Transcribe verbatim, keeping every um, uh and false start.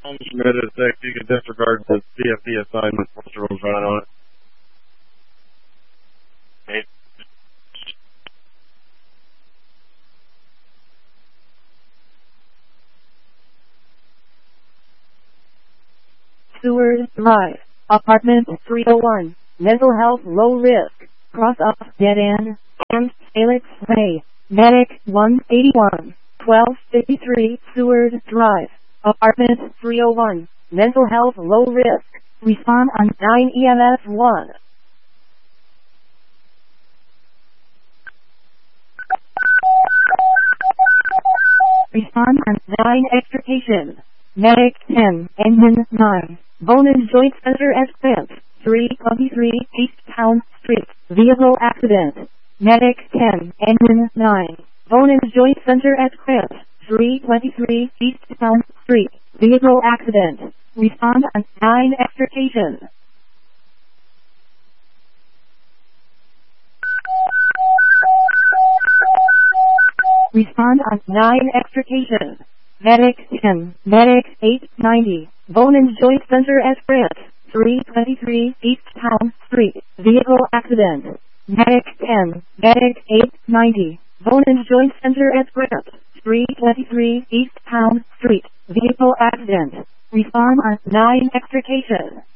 Submitted a text. You can disregard the C F P assignment. What's your own sign on it? Hey. Seward Drive, Apartment three oh one, Mental Health Low Risk, Cross Up Dead End, and Felix Way, Medic one eighty-one, twelve fifty-three Seward Drive, Apartment three oh one, Mental Health Low Risk, respond on nine E M S one. Respond on nine Extrication. Medic ten, Engine nine, Bone and Joint Center at Clint, three twenty-three East Town Street, Vehicle Accident. Medic ten, Engine nine, Bone and Joint Center at Clint, three twenty-three East Town Street, Vehicle Accident. Respond on nine Extrication. Respond on nine Extrication. Medic ten, Medic eight ninety, Bone and Joint Center at Grant, three twenty-three East Town Street, Vehicle Accident. Medic ten, Medic eight ninety, Bone and Joint Center at Grant, three twenty-three East Town Street, Vehicle Accident. Respond on nine Extrication.